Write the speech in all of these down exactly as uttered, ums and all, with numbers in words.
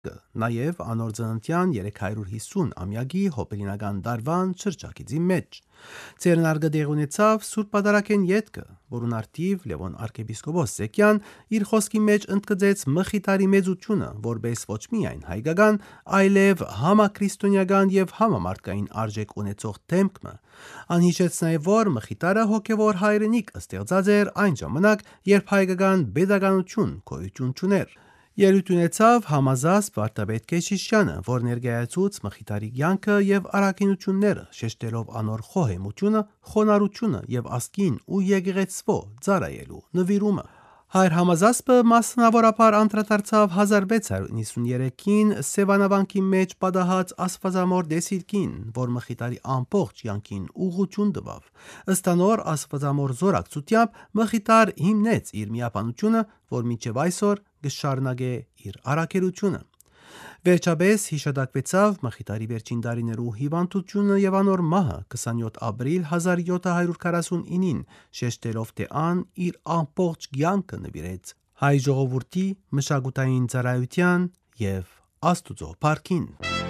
նաև անոր ծննդյան երեք հարյուր հիսուն ամյակի հոպելինական դարվան շրջակիցի մեջ։ Ցերնարգը դեղ ունեցավ Սուրբ Պատարագեն ետքը, որուն արդիվ Լևոն arczepiskopos Զեկյան իր խոսքի մեջ ընդգծեց մխիթարի մեծությունը, որպես ոչ միայն հայկական, այլև համաքրիստոնեական եւ համամարտկային արժեք ունեցող թեմքը։ Անհիշեց նաև, որ մխիթարը հոգևոր հայրենիք ստեղծած էր այն ժամանակ, երբ հայկական pedagogiություն գոյություն չուներ։ Ելույթ ունեցավ Համազասպ Վարդապետ Քեշիշյանը, որ ներկայացուց մխիթարի կյանքը եւ առաքինությունները, շեշտելով անոր խոհեմությունը, խոնարհությունը եւ ասկին ու եկեղեցվո ծառայելու նվիրումը։ Հայր Համազասպը մասնավորապես անդրադարձավ հազար վեց հարյուր նիվսուներեքին Սևանավանքի մեջ պատահած աստվածամոր դեսիլքին, որ մխիթարի ամբողջ յանքին ուղղություն տվավ։ Ըստ անոր աստվածամոր զորակցությամբ մխիթար հիմնեց իր միապանությունը, որ մինչև այսօր կշարունակե իր առաքելությունը։ Վերջապես հիշատակվեցավ մխիթարի վերջին տարիներու հիվանդությունը եւ անոր մահը քսանյոթ ապրիլ հազար յոթ հարյուր քառասունինին, շեշտելով թե ան իր ամբողջ կյանքը նվիրեց հայ ժողովրդի մշակութային ծառայության եւ Աստուծո փառքին։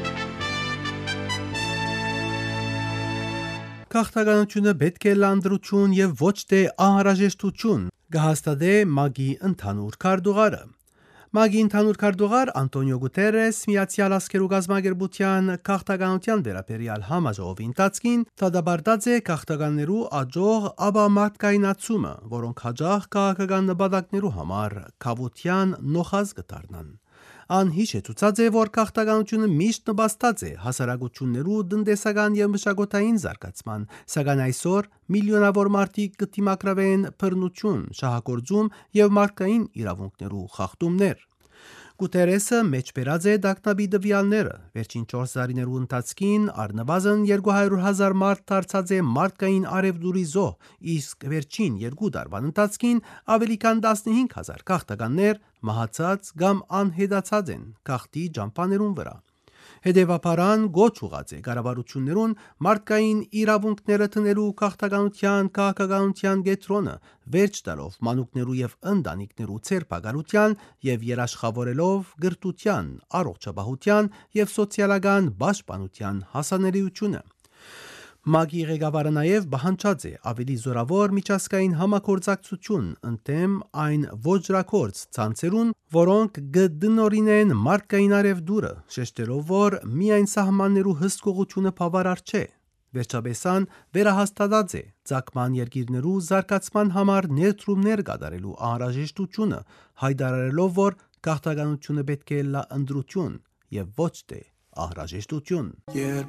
Քաղաքականությունը պետք է լանդրություն եւ ոչ թե անհրաժեշտություն կհաստատե ՄԱԳ-ի ընդհանուր քարտուղարը։ ՄԱԳ-ի ընդհանուր քարտուղար Անտոնիո Գուտերես Միացյալ Ազգերու Կազմակերպության քաղաքականության վերաբերյալ համաժողովի ընթացքին դադարեցած է քաղաքականներու աջող ապամարտկայնացումը, որոնք հաջող քաղաքական նպատակներու համար քավության նոխազ կդառնան։ Անհիշեցուցած է, որ քաղաքականությունը միշտ նպաստած է հասարակություններու տնտեսական եւ մշակութային զարգացման, սակայն այսօր միլիոնավոր մարդիկ կդիմակրավեն բռնություն, շահագործում եւ մարդկային իրավունքներու խախտումներ։ Գուտերեսը մեջբերած է դակնաբի տվյալները։ Վերջին չորս տարիներու ընթացքին առնվազն երկու հարյուր հազար մարդ դարձած է մարդկային արևդուրի զոհ, իսկ վերջին երկու տարվան ընթացքին ավելի քան տասնհինգ հազար քաղաքականներ մահացած կամ անհետացած են գաղթի ճամփաներուն վրա։ Հետևաբար գոչ ուղած է կառավարություններուն մարդկային իրավունքները տնելու քաղաքականության քաղաքականության կեդրոնը վերջ տալով մանուկներու եւ ընտանիքներու ցերպակալության եւ երաշխավորելով գրթության, առողջապահության եւ սոցիալական պաշտպանության հասանելիությունը։ ՄԱԳ-ի ղեկավարը նաև պահանջած է ավելի զորավոր միջազգային համագործակցություն ընդդեմ այն ոճրագործ ցանցերուն, որոնք կդնորինեն մարդկային արևդուրը, շեշտելով, որ միայն սահմաններու հսկողությունը բավարար չէ։ Վերջապես ան վերահաստատած է ցակման երկիրներու զարգացման համար ներդրումներ կատարելու անհրաժեշտությունը, հայտարարելով, որ քաղաքականությունը պետք է լա ընդրություն եւ ոչ թե անհրաժեշտություն։ Երբ